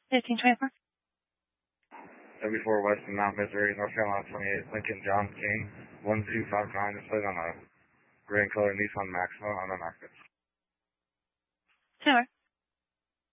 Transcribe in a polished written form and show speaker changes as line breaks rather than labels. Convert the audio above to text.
1524.
74 West in Mount Misery, North Carolina 28, Lincoln John King, 1259, displayed on a gray and color Nissan Maxima on the market.
2